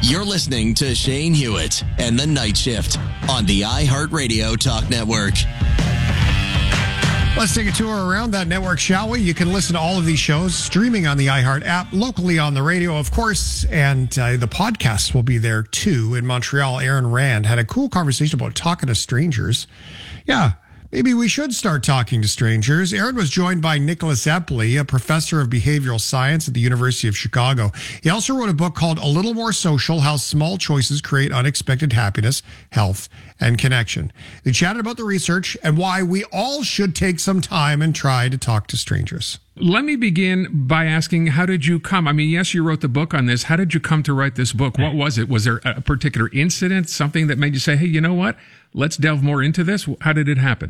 You're listening to Shane Hewitt and the Night Shift on the iHeartRadio Talk Network. Let's take a tour around that network, shall we? You can listen to all of these shows streaming on the iHeart app, locally on the radio, of course, and the podcasts will be there too. In Montreal, Aaron Rand had a cool conversation about talking to strangers. Yeah, maybe we should start talking to strangers. Aaron was joined by Nicholas Epley, a professor of behavioral science at the University of Chicago. He also wrote a book called A Little More Social: How Small Choices Create Unexpected Happiness, Health, and Connection. They chatted about the research and why we all should take some time and try to talk to strangers. Let me begin by asking, how did you come? I mean, yes, you wrote the book on this. How did you come to write this book? What was it? Was there a particular incident, something that made you say, hey, you know what? Let's delve more into this. How did it happen?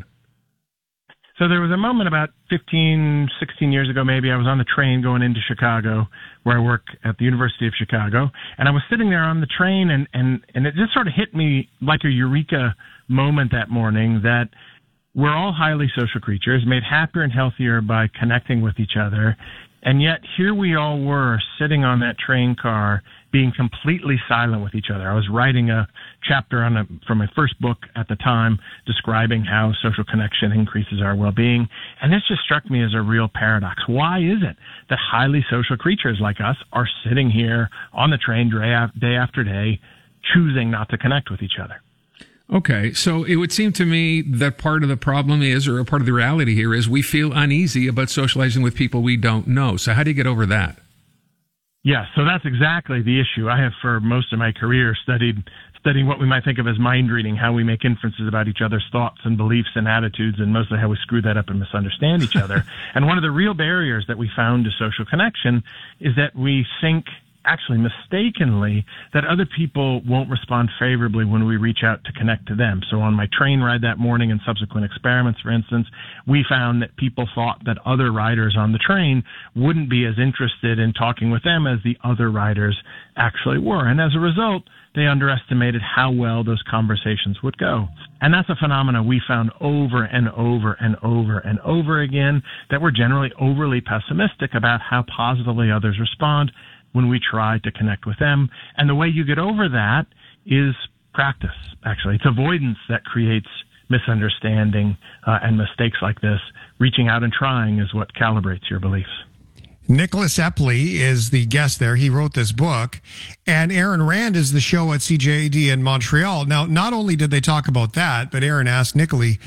So there was a moment about 15, 16 years ago, maybe. I was on the train going into Chicago, where I work at the University of Chicago. And I was sitting there on the train, and it just sort of hit me like a eureka moment that morning that we're all highly social creatures, made happier and healthier by connecting with each other. And yet here we all were sitting on that train car being completely silent with each other. I was writing a chapter from my first book at the time describing how social connection increases our well-being. And this just struck me as a real paradox. Why is it that highly social creatures like us are sitting here on the train day after day choosing not to connect with each other? Okay, so it would seem to me that part of the problem is, or a part of the reality here is, we feel uneasy about socializing with people we don't know. So how do you get over that? Yeah, so that's exactly the issue. I have, for most of my career, studying what we might think of as mind reading, how we make inferences about each other's thoughts and beliefs and attitudes, and mostly how we screw that up and misunderstand each other. And one of the real barriers that we found to social connection is that we think, actually mistakenly, that other people won't respond favorably when we reach out to connect to them. So on my train ride that morning and subsequent experiments, for instance, we found that people thought that other riders on the train wouldn't be as interested in talking with them as the other riders actually were. And as a result, they underestimated how well those conversations would go. And that's a phenomenon we found over and over and over and over again, that we're generally overly pessimistic about how positively others respond when we try to connect with them. And the way you get over that is practice, actually. It's avoidance that creates misunderstanding and mistakes like this. Reaching out and trying is what calibrates your beliefs. Nicholas Epley is the guest there. He wrote this book. And Aaron Rand is the show at CJAD in Montreal. Now, not only did they talk about that, but Aaron asked Nicholas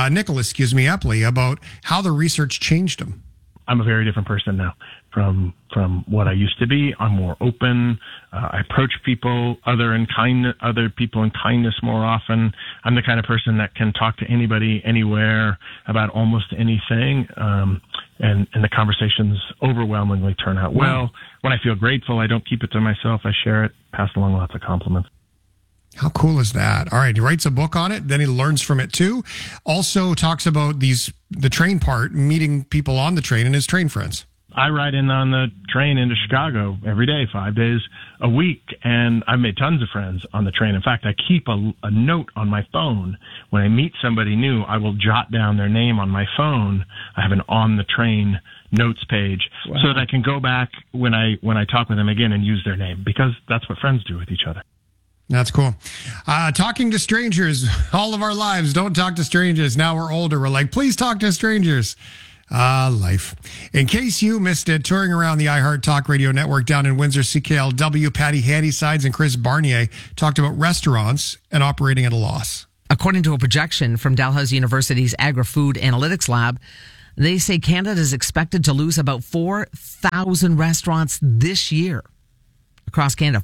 Epley about how the research changed him. I'm a very different person now from what I used to be. I'm more open. I approach other people in kindness more often. I'm the kind of person that can talk to anybody, anywhere, about almost anything. And the conversations overwhelmingly turn out well. When I feel grateful, I don't keep it to myself. I share it, pass along lots of compliments. How cool is that? All right, he writes a book on it, then he learns from it too. Also talks about the train part, meeting people on the train and his train friends. I ride in on the train into Chicago every day, 5 days a week, and I've made tons of friends on the train. In fact, I keep a note on my phone. When I meet somebody new, I will jot down their name on my phone. I have an on the train notes page so that I can go back when I talk with them again and use their name, because that's what friends do with each other. That's cool. Talking to strangers all of our lives. Don't talk to strangers. Now we're older. We're like, please talk to strangers. Life. In case you missed it, touring around the iHeart Talk Radio Network down in Windsor, CKLW, Patty Handysides and Chris Barnier talked about restaurants and operating at a loss. According to a projection from Dalhousie University's Agri-Food Analytics Lab, they say Canada is expected to lose about 4,000 restaurants this year. Across Canada,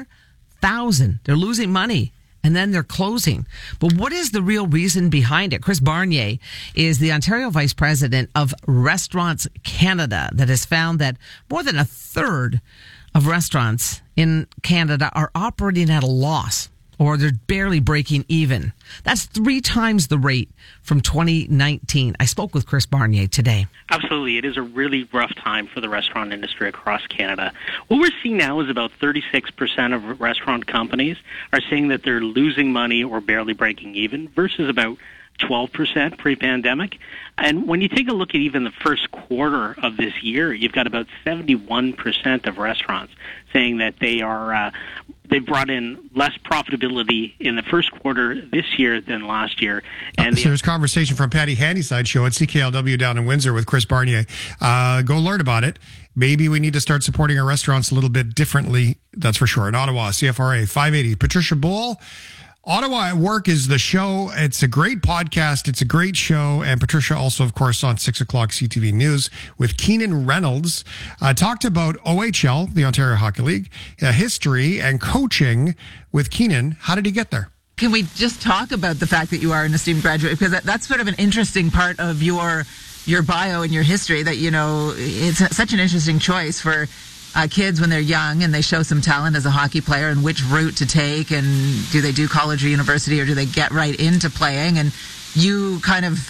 4,000. They're losing money. And then they're closing. But what is the real reason behind it? Chris Barnier is the Ontario Vice President of Restaurants Canada that has found that more than a third of restaurants in Canada are operating at a loss, or they're barely breaking even. That's 3 times the rate from 2019. I spoke with Chris Barnier today. Absolutely. It is a really rough time for the restaurant industry across Canada. What we're seeing now is about 36% of restaurant companies are saying that they're losing money or barely breaking even, versus about 12% pre-pandemic. And when you take a look at even the first quarter of this year, you've got about 71% of restaurants saying that they are they brought in less profitability in the first quarter this year than last year. And so there's conversation from Patty Handyside show at CKLW down in Windsor with Chris Barnier. Go learn about it. Maybe we need to start supporting our restaurants a little bit differently. That's for sure. In Ottawa, CFRA 580. Patricia Bull. Ottawa at Work is the show. It's a great podcast. It's a great show. And Patricia also, of course, on 6 o'clock CTV News with Keenan Reynolds. Talked about OHL, the Ontario Hockey League, history and coaching with Keenan. How did he get there? Can we just talk about the fact that you are an esteemed graduate? Because that's sort of an interesting part of your bio and your history, that, you know, it's such an interesting choice for kids when they're young and they show some talent as a hockey player, and which route to take, and do they do college or university, or do they get right into playing? And you kind of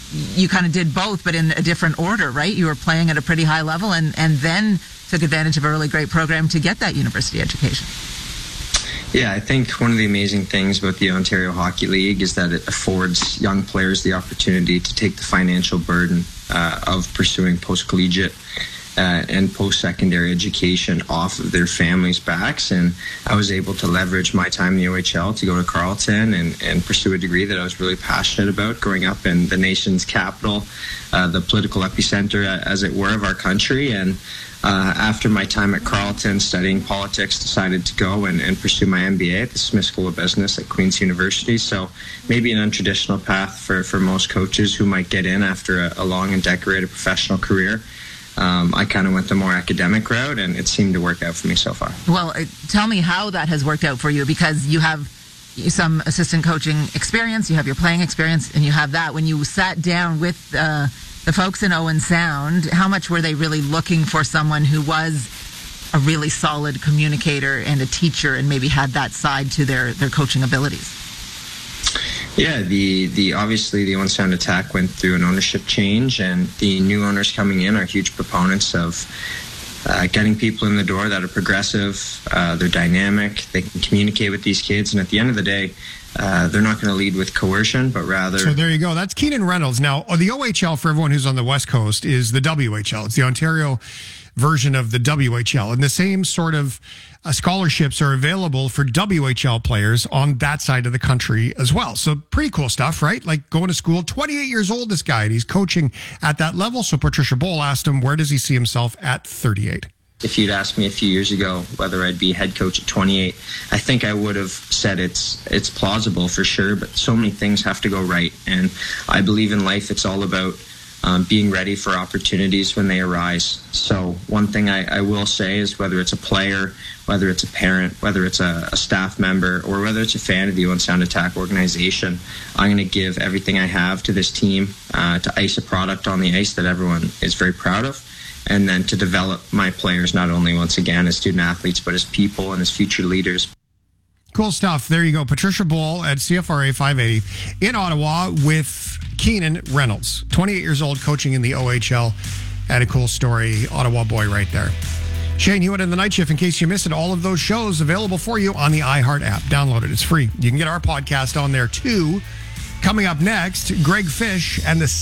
did both, but in a different order, right? You were playing at a pretty high level and then took advantage of a really great program to get that university education. Yeah, I think one of the amazing things about the Ontario Hockey League is that it affords young players the opportunity to take the financial burden of pursuing post-collegiate and post-secondary education off of their families' backs. And I was able to leverage my time in the OHL to go to Carleton and pursue a degree that I was really passionate about, growing up in the nation's capital, the political epicenter, as it were, of our country. And after my time at Carleton studying politics, decided to go and pursue my MBA at the Smith School of Business at Queen's University. So maybe an untraditional path for most coaches who might get in after a long and decorated professional career. I kind of went the more academic route, and it seemed to work out for me so far. Well, tell me how that has worked out for you, because you have some assistant coaching experience, you have your playing experience, and you have that. When you sat down with the folks in Owen Sound, how much were they really looking for someone who was a really solid communicator and a teacher, and maybe had that side to their coaching abilities? Yeah, the obviously the Owen Sound Attack went through an ownership change, and the new owners coming in are huge proponents of getting people in the door that are progressive, they're dynamic, they can communicate with these kids, and at the end of the day, they're not going to lead with coercion, but rather... So there you go. That's Keenan Reynolds. Now, the OHL, for everyone who's on the West Coast, is the WHL. It's the Ontario version of the WHL, and the same sort of scholarships are available for WHL players on that side of the country as well. So pretty cool stuff, right? Like going to school, 28 years old, this guy, and he's coaching at that level. So Patricia Bull asked him, where does he see himself at 38? If you'd asked me a few years ago whether I'd be head coach at 28, I think I would have said it's plausible for sure, but so many things have to go right. And I believe in life it's all about being ready for opportunities when they arise. So one thing I will say is, whether it's a player, whether it's a parent, whether it's a staff member, or whether it's a fan of the Owen Sound Attack organization, I'm going to give everything I have to this team to ice a product on the ice that everyone is very proud of, and then to develop my players not only, once again, as student athletes, but as people and as future leaders. Cool stuff. There you go. Patricia Bull at CFRA 580 in Ottawa with Keenan Reynolds, 28 years old, coaching in the OHL. And a cool story. Ottawa boy right there. Shane Hewitt in the Night Shift. In case you missed it, all of those shows available for you on the iHeart app. Download it. It's free. You can get our podcast on there too. Coming up next, Greg Fish and the